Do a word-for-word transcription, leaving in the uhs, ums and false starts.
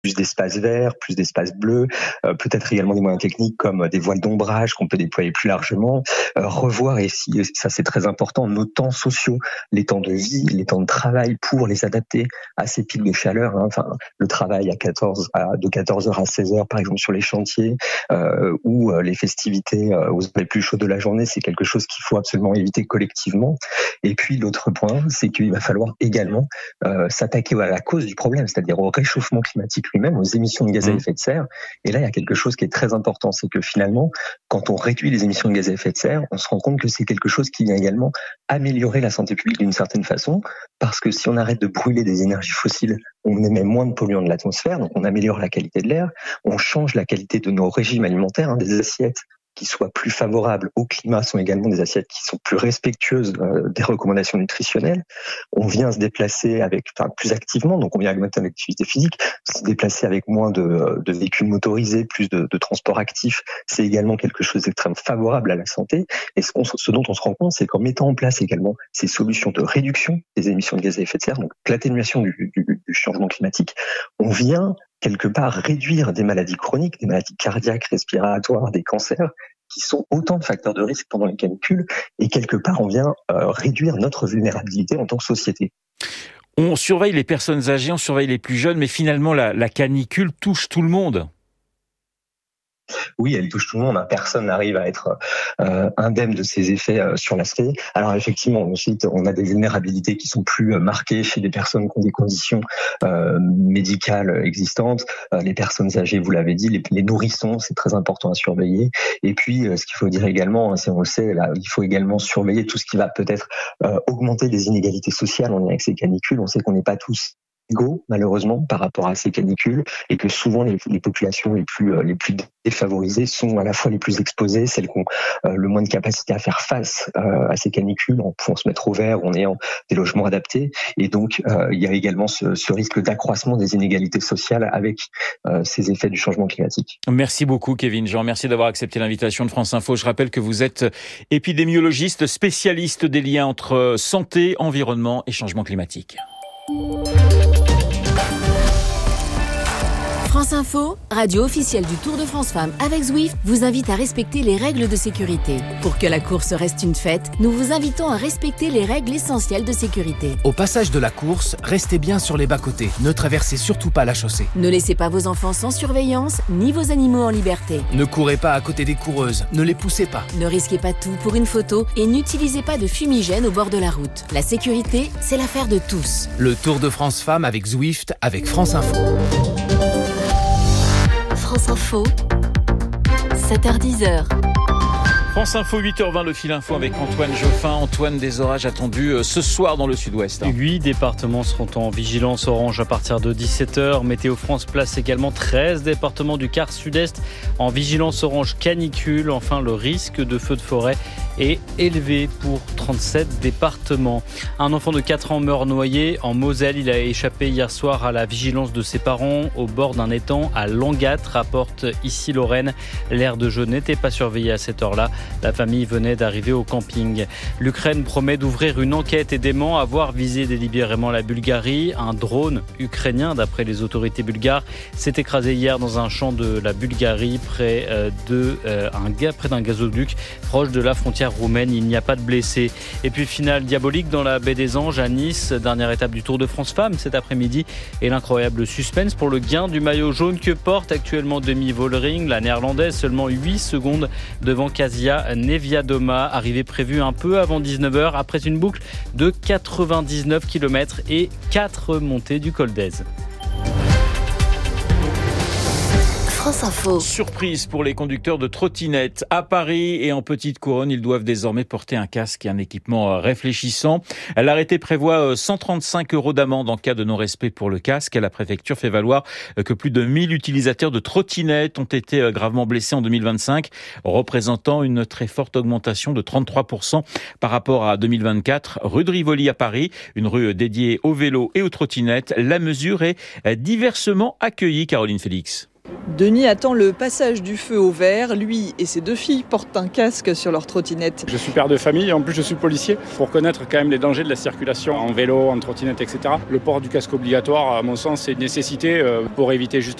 plus d'espaces verts, plus d'espaces bleus, euh, peut-être également des moyens techniques comme des voiles d'ombrage qu'on peut déployer plus largement, euh, revoir, et si, ça c'est très important, nos temps sociaux, les temps de vie, les temps de travail pour les adapter à ces pics de chaleur, hein. Enfin, le travail à quatorze, à, de quatorze heures à seize heures par exemple sur les chantiers, euh, ou euh, les festivités euh, aux heures les plus chaudes de la journée, c'est quelque chose qu'il faut absolument éviter collectivement. Et puis l'autre point, c'est qu'il va falloir également euh, s'attaquer à la cause du problème, c'est-à-dire au réchauffement climatique lui-même, aux émissions de gaz à effet de serre. Et là, il y a quelque chose qui est très important, c'est que finalement, quand on réduit les émissions de gaz à effet de serre, on se rend compte que c'est quelque chose qui vient également améliorer la santé publique d'une certaine façon, parce que si on arrête de brûler des énergies fossiles, on émet moins de polluants de l'atmosphère, donc on améliore la qualité de l'air, on change la qualité de nos régimes alimentaires, hein, des assiettes qui soient plus favorables au climat sont également des assiettes qui sont plus respectueuses euh, des recommandations nutritionnelles. On vient se déplacer avec, enfin, plus activement, donc on vient augmenter l'activité physique, se déplacer avec moins de, de véhicules motorisés, plus de, de transports actifs, c'est également quelque chose d'extrêmement favorable à la santé. Et ce, qu'on, ce dont on se rend compte, c'est qu'en mettant en place également ces solutions de réduction des émissions de gaz à effet de serre, donc l'atténuation du, du, du changement climatique, on vient quelque part réduire des maladies chroniques, des maladies cardiaques, respiratoires, des cancers, qui sont autant de facteurs de risque pendant les canicules, et quelque part on vient euh, réduire notre vulnérabilité en tant que société. On surveille les personnes âgées, on surveille les plus jeunes, mais finalement la, la canicule touche tout le monde. Oui, elle touche tout le monde. Personne n'arrive à être euh, indemne de ses effets euh, sur l'aspect. Alors effectivement, ensuite, on a des vulnérabilités qui sont plus euh, marquées chez des personnes qui ont des conditions euh, médicales existantes. Euh, les personnes âgées, vous l'avez dit, les, les nourrissons, c'est très important à surveiller. Et puis, euh, ce qu'il faut dire également, si on le sait, là, il faut également surveiller tout ce qui va peut-être euh, augmenter les inégalités sociales en lien avec ces canicules. On sait qu'on n'est pas tous égaux, malheureusement, par rapport à ces canicules, et que souvent les, les populations les plus euh, les plus défavorisées sont à la fois les plus exposées, celles qui ont euh, le moins de capacité à faire face euh, à ces canicules en pouvant se mettre au vert ou en ayant des logements adaptés. Et donc, euh, il y a également ce, ce risque d'accroissement des inégalités sociales avec euh, ces effets du changement climatique. Merci beaucoup, Kevin Jean. Merci d'avoir accepté l'invitation de France Info. Je rappelle que vous êtes épidémiologiste, spécialiste des liens entre santé, environnement et changement climatique. France Info, radio officielle du Tour de France Femmes avec Zwift, vous invite à respecter les règles de sécurité. Pour que la course reste une fête, nous vous invitons à respecter les règles essentielles de sécurité. Au passage de la course, restez bien sur les bas-côtés. Ne traversez surtout pas la chaussée. Ne laissez pas vos enfants sans surveillance, ni vos animaux en liberté. Ne courez pas à côté des coureuses. Ne les poussez pas. Ne risquez pas tout pour une photo et n'utilisez pas de fumigène au bord de la route. La sécurité, c'est l'affaire de tous. Le Tour de France Femmes avec Zwift, avec France Info. France Info, sept heures dix. France Info, huit heures vingt, le fil info avec Antoine Geoffin. Antoine, des orages attendus ce soir dans le sud-ouest. Huit départements seront en vigilance orange à partir de dix-sept heures. Météo France place également treize départements du quart sud-est en vigilance orange canicule. Enfin, le risque de feu de forêt est élevé pour trente-sept départements. Un enfant de quatre ans meurt noyé en Moselle. Il a échappé hier soir à la vigilance de ses parents au bord d'un étang à Langat, rapporte ici Lorraine. L'aire de jeu n'était pas surveillée à cette heure-là. La famille venait d'arriver au camping. L'Ukraine promet d'ouvrir une enquête et dément avoir visé délibérément la Bulgarie. Un drone ukrainien, d'après les autorités bulgares, s'est écrasé hier dans un champ de la Bulgarie près, de, euh, un, près d'un gazoduc proche de la frontière roumaine. Il n'y a pas de blessés. Et puis finale diabolique dans la baie des Anges à Nice. Dernière étape du Tour de France Femmes cet après-midi. Et l'incroyable suspense pour le gain du maillot jaune que porte actuellement Demi Vollering. La néerlandaise, seulement huit secondes devant Kasia Neviadoma, arrivée prévue un peu avant dix-neuf heures après une boucle de quatre-vingt-dix-neuf kilomètres et quatre montées du col d'Èze. France Info. Surprise pour les conducteurs de trottinettes. À Paris et en petite couronne, ils doivent désormais porter un casque et un équipement réfléchissant. L'arrêté prévoit cent trente-cinq euros d'amende en cas de non-respect pour le casque. La préfecture fait valoir que plus de mille utilisateurs de trottinettes ont été gravement blessés en deux mille vingt-cinq, représentant une très forte augmentation de trente-trois pour cent par rapport à deux mille vingt-quatre. Rue de Rivoli à Paris, une rue dédiée aux vélos et aux trottinettes. La mesure est diversement accueillie, Caroline Félix. Denis attend le passage du feu au vert. Lui et ses deux filles portent un casque sur leur trottinette. Je suis père de famille et en plus je suis policier. Pour connaître quand même les dangers de la circulation en vélo, en trottinette, et cetera. Le port du casque obligatoire, à mon sens, c'est une nécessité pour éviter justement